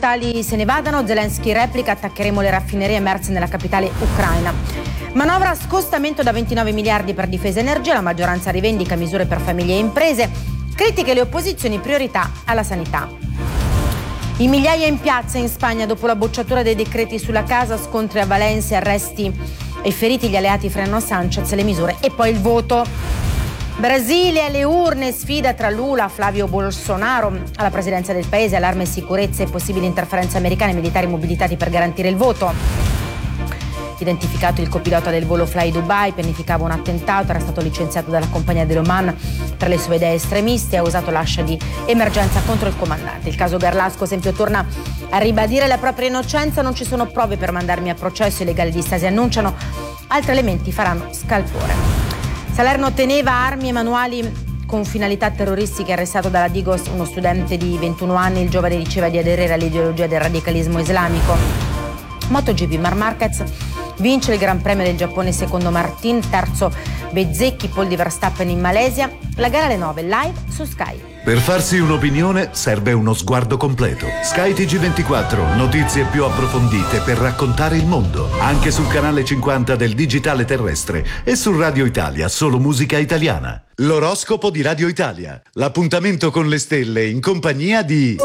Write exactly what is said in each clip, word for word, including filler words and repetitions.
occidentali se ne vadano, Zelensky replica, attaccheremo le raffinerie emerse nella capitale ucraina. Manovra scostamento da ventinove miliardi per difesa e energia, la maggioranza rivendica misure per famiglie e imprese, critiche le opposizioni, priorità alla sanità. In migliaia in piazza in Spagna dopo la bocciatura dei decreti sulla casa, scontri a Valencia, arresti e feriti, gli alleati frenano Sanchez, le misure e poi il voto. Brasile alle urne, sfida tra Lula, Flavio Bolsonaro alla presidenza del paese, allarme sicurezza e possibili interferenze americane, militari mobilitati per garantire il voto. Identificato il copilota del volo Fly Dubai, pianificava un attentato, era stato licenziato dalla compagnia dell'Oman per le sue idee estremiste e ha usato l'ascia di emergenza contro il comandante. Il caso Garlasco, esempio, torna a ribadire la propria innocenza, non ci sono prove per mandarmi a processo, i legali di Stasi annunciano altri elementi faranno scalpore. Salerno teneva armi e manuali con finalità terroristiche, arrestato dalla Digos uno studente di ventuno anni, il giovane diceva di aderire all'ideologia del radicalismo islamico. MotoGP, Marc Marquez vince il Gran Premio del Giappone secondo Martin, terzo Bezzecchi, pole di Verstappen in Malesia, la gara alle nove live su Sky. Per farsi un'opinione serve uno sguardo completo. Sky T G ventiquattro, notizie più approfondite per raccontare il mondo, anche sul canale cinquanta del digitale terrestre e su Radio Italia, solo musica italiana. L'oroscopo di Radio Italia, l'appuntamento con le stelle in compagnia di...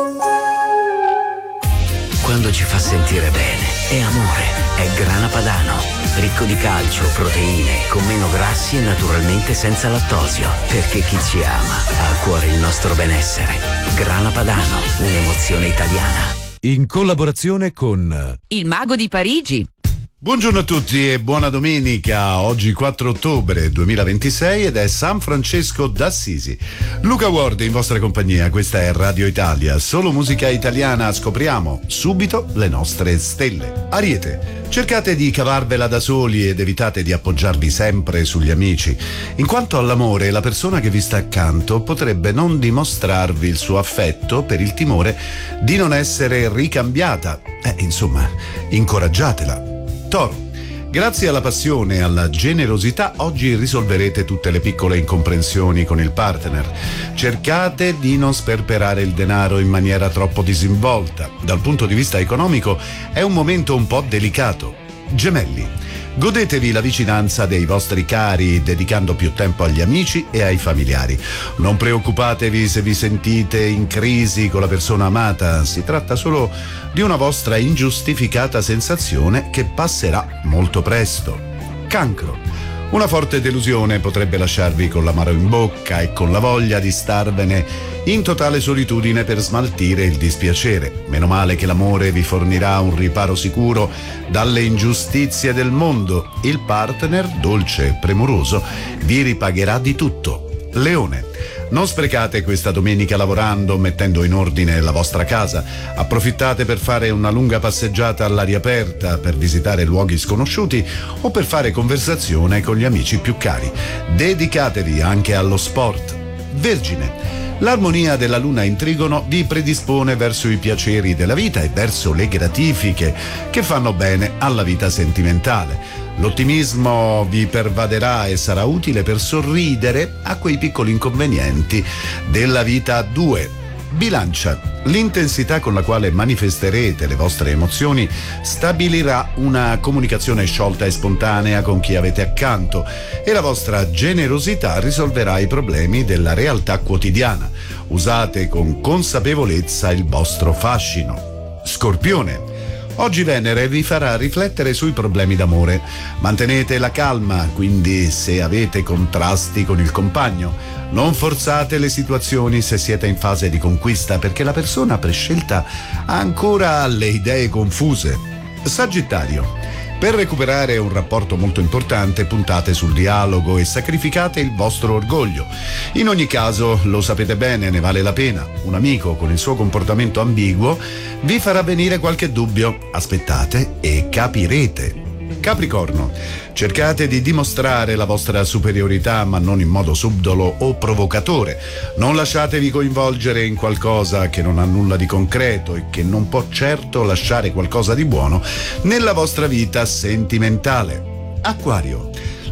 Quando ci fa sentire bene, è amore, è Grana Padano, ricco di calcio, proteine, con meno grassi e naturalmente senza lattosio, perché chi ci ama ha a cuore il nostro benessere. Grana Padano, un'emozione italiana. In collaborazione con Il Mago di Parigi. Buongiorno a tutti e buona domenica. Oggi quattro ottobre duemilaventisei ed è San Francesco d'Assisi. Luca Ward in vostra compagnia, questa è Radio Italia, solo musica italiana. Scopriamo subito le nostre stelle. Ariete, cercate di cavarvela da soli ed evitate di appoggiarvi sempre sugli amici. In quanto all'amore, la persona che vi sta accanto potrebbe non dimostrarvi il suo affetto per il timore di non essere ricambiata. Eh, insomma, incoraggiatela. Toro, grazie alla passione e alla generosità oggi risolverete tutte le piccole incomprensioni con il partner. Cercate di non sperperare il denaro in maniera troppo disinvolta. Dal punto di vista economico è un momento un po' delicato. Gemelli, godetevi la vicinanza dei vostri cari dedicando più tempo agli amici e ai familiari. Non preoccupatevi se vi sentite in crisi con la persona amata, si tratta solo di una vostra ingiustificata sensazione che passerà molto presto. Cancro, una forte delusione potrebbe lasciarvi con l'amaro in bocca e con la voglia di starvene in totale solitudine per smaltire il dispiacere. Meno male che l'amore vi fornirà un riparo sicuro dalle ingiustizie del mondo. Il partner, dolce e premuroso, vi ripagherà di tutto. Leone, non sprecate questa domenica lavorando, mettendo in ordine la vostra casa. Approfittate per fare una lunga passeggiata all'aria aperta, per visitare luoghi sconosciuti o per fare conversazione con gli amici più cari. Dedicatevi anche allo sport. Vergine, l'armonia della luna in trigono vi predispone verso i piaceri della vita e verso le gratifiche che fanno bene alla vita sentimentale. L'ottimismo vi pervaderà e sarà utile per sorridere a quei piccoli inconvenienti della vita a due. Bilancia, l'intensità con la quale manifesterete le vostre emozioni stabilirà una comunicazione sciolta e spontanea con chi avete accanto e la vostra generosità risolverà i problemi della realtà quotidiana. Usate con consapevolezza il vostro fascino. Scorpione, oggi Venere vi farà riflettere sui problemi d'amore. Mantenete la calma, quindi se avete contrasti con il compagno, non forzate le situazioni se siete in fase di conquista, perché la persona prescelta ha ancora le idee confuse. Sagittario, per recuperare un rapporto molto importante puntate sul dialogo e sacrificate il vostro orgoglio. In ogni caso, lo sapete bene, ne vale la pena. Un amico con il suo comportamento ambiguo vi farà venire qualche dubbio. Aspettate e capirete. Capricorno, cercate di dimostrare la vostra superiorità, ma non in modo subdolo o provocatore. Non lasciatevi coinvolgere in qualcosa che non ha nulla di concreto e che non può certo lasciare qualcosa di buono nella vostra vita sentimentale. Acquario,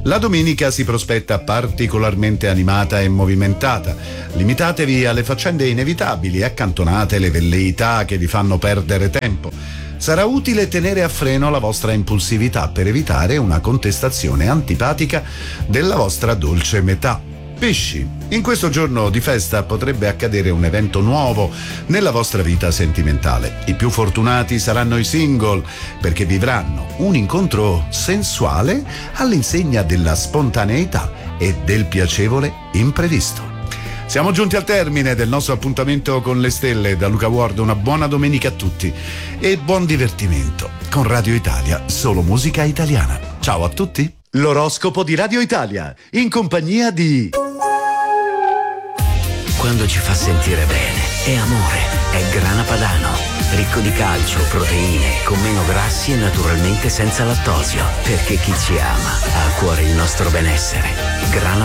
La domenica si prospetta particolarmente animata e movimentata. Limitatevi alle faccende inevitabili e accantonate le velleità che vi fanno perdere tempo. Sarà utile tenere a freno la vostra impulsività per evitare una contestazione antipatica della vostra dolce metà. Pesci, in questo giorno di festa potrebbe accadere un evento nuovo nella vostra vita sentimentale. I più fortunati saranno i single, perché vivranno un incontro sensuale all'insegna della spontaneità e del piacevole imprevisto. Siamo giunti al termine del nostro appuntamento con le stelle. Da Luca Ward una buona domenica a tutti e buon divertimento con Radio Italia, solo musica italiana. Ciao a tutti. L'oroscopo di Radio Italia, in compagnia di... Quando ci fa sentire bene, è amore, è grana padano, ricco di calcio, proteine, con meno grassi e naturalmente senza lattosio, perché chi ci ama ha a cuore il nostro benessere. Grana